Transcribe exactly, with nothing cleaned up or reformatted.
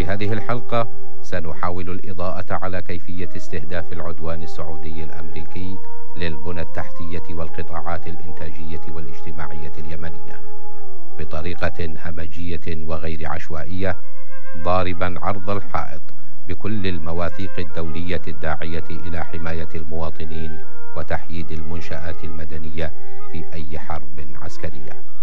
هذه الحلقة سنحاول الإضاءة على كيفية استهداف العدوان السعودي الأمريكي للبنى التحتية والقطاعات الإنتاجية والاجتماعية اليمنية بطريقة همجية وغير عشوائية، ضاربا عرض الحائط بكل المواثيق الدولية الداعية إلى حماية المواطنين وتحييد المنشآت المدنية في أي حرب عسكرية.